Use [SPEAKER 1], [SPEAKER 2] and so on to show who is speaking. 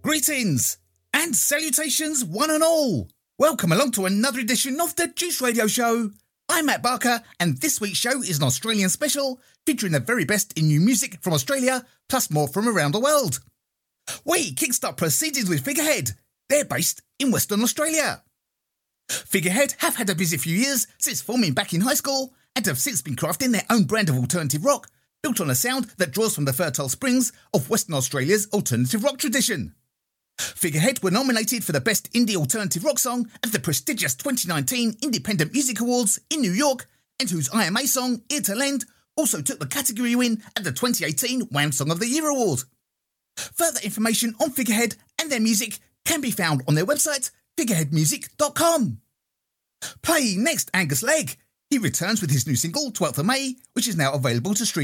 [SPEAKER 1] Greetings and salutations one and all. Welcome along to another edition of the Juice Radio Show. I'm Matt Barker and this week's show is an Australian special featuring the very best in new music from Australia plus more from around the world. We kickstart proceedings with Figurehead. They're based in Western Australia. Figurehead have had a busy few years since forming back in high school and have since been crafting their own brand of alternative rock built on a sound that draws from the fertile springs of Western Australia's alternative rock tradition. Figurehead were nominated for the Best Indie Alternative Rock Song at the prestigious 2019 Independent Music Awards in New York, and whose IMA song, Ear to Lend, also took the category win at the 2018 Wham Song of the Year Award. Further information on Figurehead and their music can be found on their website, figureheadmusic.com. Playing next, Angus Legg. He returns with his new single, 12th of May, which is now available to stream